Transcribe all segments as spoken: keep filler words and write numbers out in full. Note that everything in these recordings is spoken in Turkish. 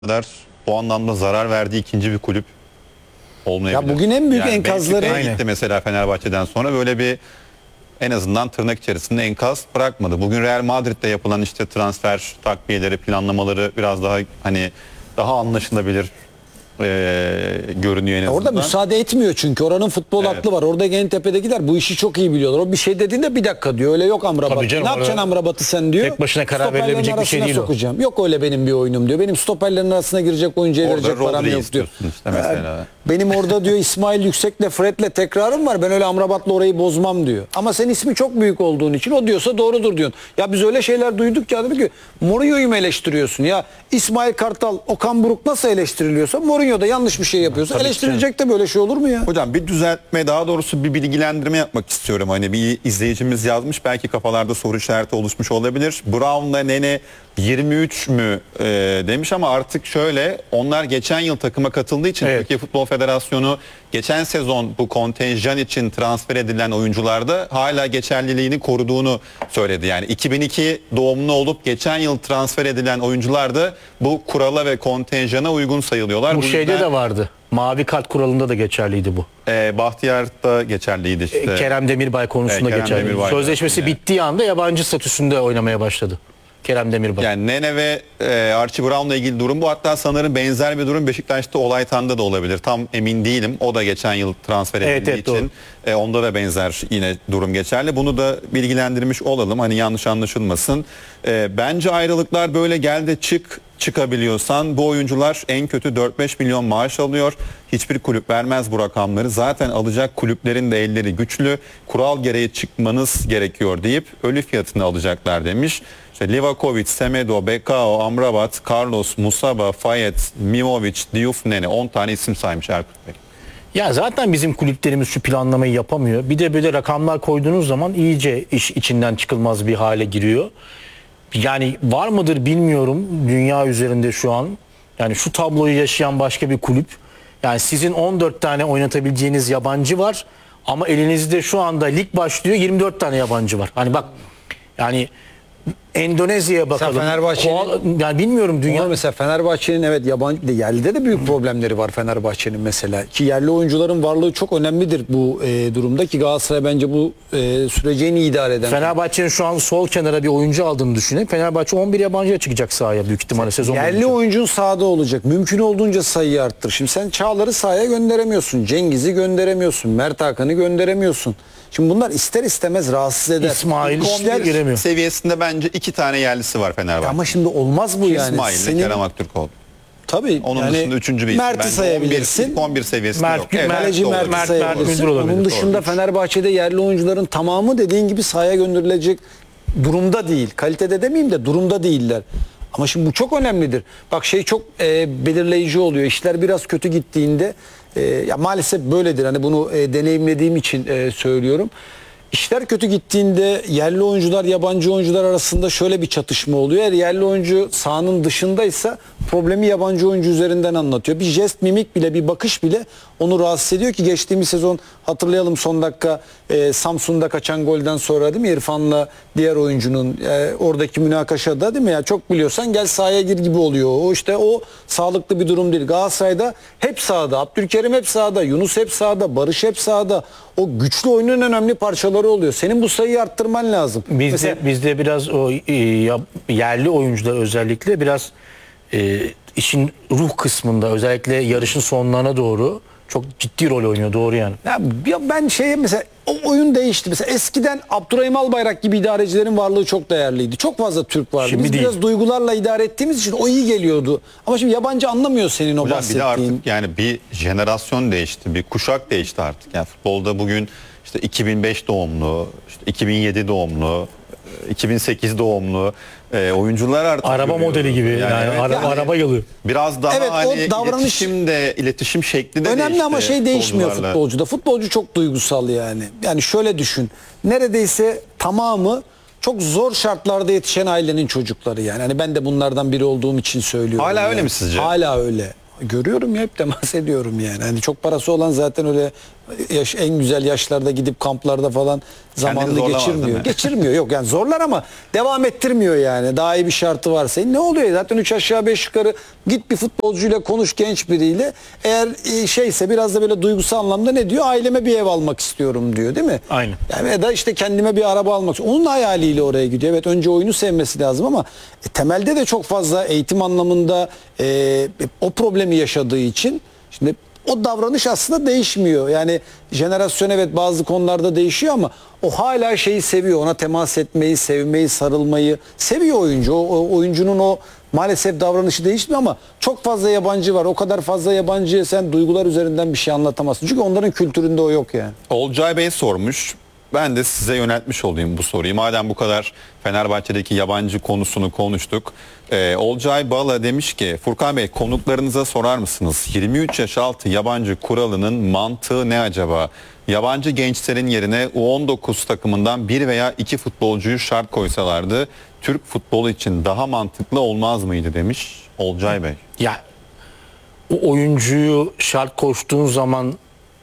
kadar bu anlamda zarar verdiği ikinci bir kulüp olmayabilir. Ya bugün en büyük yani enkazları Benfica'ya gitti mesela Fenerbahçe'den sonra böyle bir en azından tırnak içerisinde enkaz bırakmadı. Bugün Real Madrid'de yapılan işte transfer takviyeleri, planlamaları biraz daha hani daha anlaşılabilir e, görünüyor en azından. Orada müsaade etmiyor çünkü oranın futbol Evet. aklı var. Orada Gentepe'dekiler bu işi çok iyi biliyorlar. O bir şey dediğinde bir dakika diyor. Öyle yok Amrabat. Tabii canım, Ne yapacaksın orada Amrabat'ı sen diyor. tek başına karar Stoperlerin verilebilecek bir şey arasına değil o. sokacağım. Yok öyle benim bir oyunum diyor. Benim stoperlerin arasına girecek oyuncuya Orada verecek param Rodri'yi yok diyor. istiyorsun işte mesela. Benim orada diyor İsmail Yüksek'le Fred'le tekrarım var. Ben öyle Amrabat'la orayı bozmam diyor. Ama sen ismi çok büyük olduğun için o diyorsa doğrudur diyorsun. Ya biz öyle şeyler duyduk ya, dedi ki Mourinho'yu mu eleştiriyorsun ya? İsmail Kartal, Okan Buruk nasıl eleştiriliyorsa Mourinho da yanlış bir şey yapıyorsa Tabii eleştirilecek de, böyle şey olur mu ya? Hocam bir düzeltme, daha doğrusu bir bilgilendirme yapmak istiyorum. Hani bir izleyicimiz yazmış, belki kafalarda soru işareti oluşmuş olabilir. Brown'la Nene yirmi üç mü e, demiş ama artık şöyle, onlar geçen yıl takıma katıldığı için Evet. Türkiye Futbol Federasyonu geçen sezon bu kontenjan için transfer edilen oyuncularda hala geçerliliğini koruduğunu söyledi. Yani iki bin iki doğumlu olup geçen yıl transfer edilen oyuncular da bu kurala ve kontenjana uygun sayılıyorlar. Bu şeyde yüzden, de vardı. Mavi kart kuralında da geçerliydi bu. e, Bahtiyar'da geçerliydi işte. E, Kerem Demirbay konusunda Kerem geçerli. Demirbay Sözleşmesi yine. bittiği anda yabancı statüsünde oynamaya başladı. Kerem Demirbay. Yani Nene ve e, Archie Brown'la ilgili durum bu. Hatta sanırım benzer bir durum Beşiktaş'ta Olaytan'da da olabilir. Tam emin değilim. O da geçen yıl transfer edildiği Evet, evet, için e, onda da benzer yine durum geçerli. Bunu da bilgilendirmiş olalım. Hani yanlış anlaşılmasın. E, bence ayrılıklar böyle geldi çık çıkabiliyorsan bu oyuncular en kötü dört beş milyon maaş alıyor. Hiçbir kulüp vermez bu rakamları. Zaten alacak kulüplerin de elleri güçlü. Kural gereği çıkmanız gerekiyor deyip ölü fiyatını alacaklar demiş. İşte Livakovic, Semedo, Bekao, Amrabat, Carlos, Musaba, Fayet, Mimovic, Diouf, Nene on tane isim saymış Erkut Bey. Ya zaten bizim kulüplerimiz şu planlamayı yapamıyor. Bir de böyle rakamlar koyduğunuz zaman iyice iş içinden çıkılmaz bir hale giriyor. Yani var mıdır bilmiyorum dünya üzerinde şu an. Yani şu tabloyu yaşayan başka bir kulüp. Yani sizin on dört tane oynatabileceğiniz yabancı var. Ama elinizde şu anda lig başlıyor, yirmi dört tane yabancı var. Hani bak, yani Endonezya'ya bakalım. Fenerbahçe'nin- Koala- yani bilmiyorum dünya. Dünya mesela Fenerbahçe'nin evet yabancı de, yerlide de büyük problemleri var Fenerbahçe'nin mesela. Ki yerli oyuncuların varlığı çok önemlidir bu e, durumda, ki Galatasaray bence bu e, süreci en iyi idare eden. Fenerbahçe'nin şu an sol kenara bir oyuncu aldığını düşünün. Fenerbahçe on bir yabancıyla çıkacak sahaya büyük ihtimalle sezon Yerli boyunca. oyuncun sahada olacak. Mümkün olduğunca sayıyı arttır. Şimdi sen Çağlar'ı sahaya gönderemiyorsun. Cengiz'i gönderemiyorsun. Mert Hakan'ı gönderemiyorsun. Şimdi bunlar ister istemez rahatsız eder. İsmail İşler- işte giremiyor. Seviyesinde bence iki tane yerlisi var Fenerbahçe. Ama şimdi olmaz bu yani. İsmail ile Senin- Kerem Aktürkoğlu. Tabii. Onun yani dışında üçüncü bir isim. Mert'i Bence sayabilirsin. on bir, on bir seviyesinde Mert- yok. Evet, Kaleci de Mert'i olabilir. Mert- sayabilirsin. Mert Müldür Onun olabilir. dışında Fenerbahçe'de yerli oyuncuların tamamı dediğin gibi sahaya gönderilecek durumda değil. Kalitede demeyeyim de durumda değiller. Ama şimdi bu çok önemlidir. Bak şey çok e, belirleyici oluyor. İşler biraz kötü gittiğinde e, ya maalesef böyledir. Hani bunu e, deneyimlediğim için e, söylüyorum. İşler kötü gittiğinde yerli oyuncular yabancı oyuncular arasında şöyle bir çatışma oluyor. Eğer yerli oyuncu sahanın dışındaysa problemi yabancı oyuncu üzerinden anlatıyor. Bir jest, mimik bile, bir bakış bile onu rahatsız ediyor ki geçtiğimiz sezon hatırlayalım, son dakika e, Samsun'da kaçan golden sonra değil mi İrfan'la diğer oyuncunun e, oradaki münakaşada değil mi ya, çok biliyorsan gel sahaya gir gibi oluyor. O işte o sağlıklı bir durum değil. Galatasaray'da hep sahada, Abdülkerim hep sahada, Yunus hep sahada, Barış hep sahada. O güçlü oyunun önemli parçaları oluyor. Senin bu sayıyı arttırman lazım. Bizde, Mesela bizde biraz o e, ya- yerli oyuncular özellikle biraz e, işin ruh kısmında, özellikle yarışın sonlarına doğru çok ciddi rol oynuyor, doğru yani. Ya, ya ben şeye mesela o oyun değişti. Mesela eskiden Abdurrahim Albayrak gibi idarecilerin varlığı çok değerliydi. Çok fazla Türk vardı. Şimdi Biz değil. biraz duygularla idare ettiğimiz için o iyi geliyordu. Ama şimdi yabancı anlamıyor senin o Hocam bir de bahsettiğin. artık yani bir jenerasyon değişti, bir kuşak değişti artık. Yani futbolda bugün işte iki bin beş doğumlu, işte iki bin yedi doğumlu, iki bin sekiz doğumlu e, oyuncular artık. Araba görüyoruz. modeli gibi yani, evet, ara- yani araba yılı. biraz daha Evet, o hani davranış- iletişim de iletişim şekli de Önemli değişti ama şey değişmiyor futbolcularla. futbolcuda. Futbolcu çok duygusal yani. Yani şöyle düşün. Neredeyse tamamı çok zor şartlarda yetişen ailenin çocukları yani. Hani ben de bunlardan biri olduğum için söylüyorum. Hala yani. öyle mi sizce? Hala öyle. Görüyorum ya, hep temas ediyorum yani. Hani çok parası olan zaten öyle yaş, en güzel yaşlarda gidip kamplarda falan zamanını zorlamaz, değil geçirmiyor. mi? Geçirmiyor yok yani zorlar ama devam ettirmiyor yani. Daha iyi bir şartı varsa. Ne oluyor zaten üç aşağı beş yukarı git bir futbolcuyla konuş, genç biriyle. Eğer e, şeyse biraz da böyle duygusal anlamda ne diyor? Aileme bir ev almak istiyorum diyor değil mi? Aynen. Yani ya da işte kendime bir araba almak istiyorum. Onun hayaliyle oraya gidiyor. Evet önce oyunu sevmesi lazım ama e, temelde de çok fazla eğitim anlamında e, o problemi yaşadığı için şimdi o davranış aslında değişmiyor. Yani jenerasyon evet bazı konularda değişiyor ama o hala şeyi seviyor. Ona temas etmeyi, sevmeyi, sarılmayı seviyor oyuncu. O, o oyuncunun o maalesef davranışı değişmiyor ama çok fazla yabancı var. O kadar fazla yabancıya sen duygular üzerinden bir şey anlatamazsın. Çünkü onların kültüründe o yok yani. Olcay Bey sormuş. Ben de size yöneltmiş olayım bu soruyu. Madem bu kadar Fenerbahçe'deki yabancı konusunu konuştuk. Ee, Olcay Bala demiş ki Furkan Bey konuklarınıza sorar mısınız? yirmi üç yaş altı yabancı kuralının mantığı ne acaba? Yabancı gençlerin yerine U on dokuz takımından bir veya iki futbolcuyu şart koysalardı Türk futbolu için daha mantıklı olmaz mıydı demiş Olcay Bey. Ya o oyuncuyu şart koştuğun zaman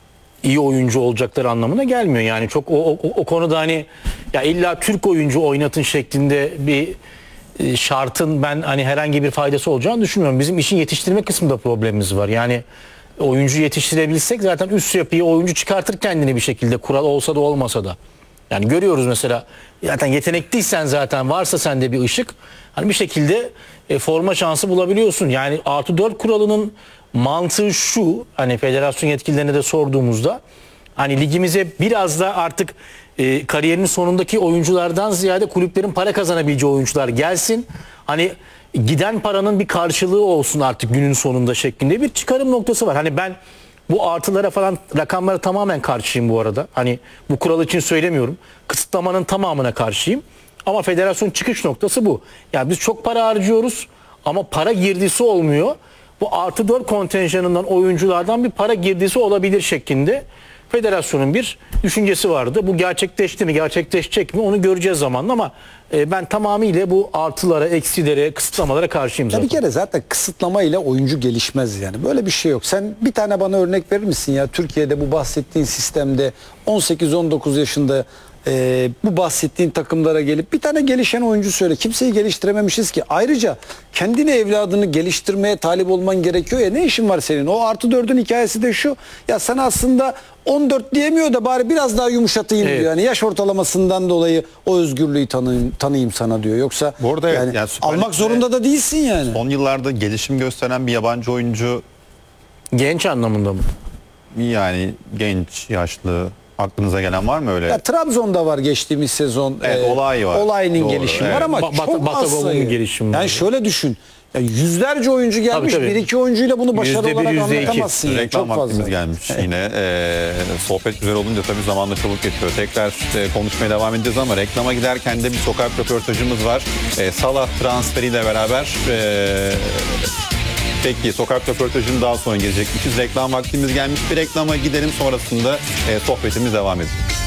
iyi oyuncu olacakları anlamına gelmiyor. Yani çok o, o, o konuda hani ya illa Türk oyuncu oynatın şeklinde bir e, şartın ben hani herhangi bir faydası olacağını düşünmüyorum. Bizim işin yetiştirme kısmında problemimiz var. Yani oyuncu yetiştirebilsek zaten üst yapıyı oyuncu çıkartır kendini bir şekilde kural olsa da olmasa da. Yani görüyoruz mesela zaten yetenekliysen zaten varsa sende bir ışık hani bir şekilde e, forma şansı bulabiliyorsun. Yani artı dört kuralının mantığı şu hani federasyon yetkililerine de sorduğumuzda hani ligimize biraz da artık e, kariyerinin sonundaki oyunculardan ziyade kulüplerin para kazanabileceği oyuncular gelsin. Hani giden paranın bir karşılığı olsun artık günün sonunda şeklinde bir çıkarım noktası var. Hani ben bu artılara falan rakamlara tamamen karşıyım bu arada. Hani bu kural için söylemiyorum. Kısıtlamanın tamamına karşıyım. Ama federasyon çıkış noktası bu. Yani biz çok para harcıyoruz ama para girdisi olmuyor. Bu artı dört kontenjanından oyunculardan bir para girdisi olabilir şeklinde federasyonun bir düşüncesi vardı. Bu gerçekleşti mi, gerçekleşecek mi onu göreceğiz zamanla ama e, ben tamamıyla bu artılara, eksilere, kısıtlamalara karşıyım Ya zaten. bir kere zaten kısıtlama ile oyuncu gelişmez yani. Böyle bir şey yok. Sen bir tane bana örnek verir misin ya? Türkiye'de bu bahsettiğin sistemde on sekiz on dokuz yaşında e, bu bahsettiğin takımlara gelip bir tane gelişen oyuncu söyle. Kimseyi geliştirememişiz ki. Ayrıca kendini evladını geliştirmeye talip olman gerekiyor ya. Ne işin var senin? O artı dördün hikayesi de şu. Ya sen aslında on dört diyemiyor da bari biraz daha yumuşatayım Evet. diyor. Yani yaş ortalamasından dolayı o özgürlüğü tanıyayım, tanıyayım sana diyor. Yoksa Bu arada evet, yani yani Süper almak Lig'de- zorunda da değilsin yani. Son yıllarda gelişim gösteren bir yabancı oyuncu Genç anlamında mı? yani genç, yaşlı aklınıza gelen var mı öyle? Ya Trabzon'da var geçtiğimiz sezon. Evet, Olay var. Olay'ın Doğru, gelişimi evet. var ama Ba- Bata- çok az Batagov'un sayı. gelişimi var. Yani şöyle düşün. Ya yüzlerce oyuncu gelmiş. Tabii, tabii. Bir iki oyuncuyla bunu başarı Yüzde bir, olarak yüzde iki. anlatamazsın. Yani. Reklam Çok vaktimiz fazla. gelmiş yine. Ee, sohbet güzel olunca tabii zamanla çabuk geçiyor. Tekrar e, konuşmaya devam edeceğiz ama reklama giderken de bir sokak röportajımız var. E, Salah transferiyle beraber e, peki sokak röportajının daha sonra gelecekmişiz. Reklam vaktimiz gelmiş. Bir reklama gidelim sonrasında e, sohbetimiz devam edecek.